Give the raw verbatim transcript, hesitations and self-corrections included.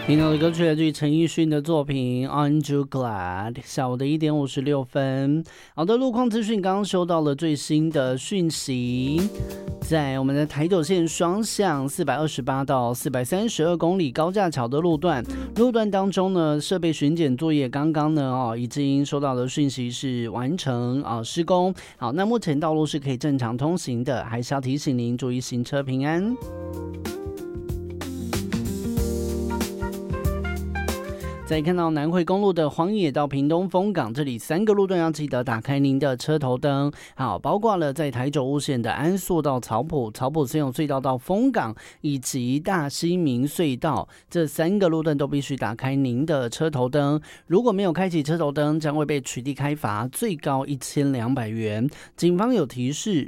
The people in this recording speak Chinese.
听到的歌曲来自于陈奕迅的作品 Aren't You Glad。 下午的一点五十六分。好的，路况资讯刚刚收到了最新的讯息，在我们的台九线双向四百二十八到四百三十二公里高架桥的路段，路段当中呢，设备巡检作业刚刚呢哦已经收到的讯息是完成啊施工。好，那目前道路是可以正常通行的，还是要提醒您注意行车平安。再看到南回公路的黄野到屏东丰港，这里三个路段要记得打开您的车头灯。好，包括了在台九路线的安朔到草埔、草埔森永隧道到丰港，以及大溪明隧道，这三个路段都必须打开您的车头灯。如果没有开启车头灯，将会被取缔开罚，最高一千两百元。警方有提示，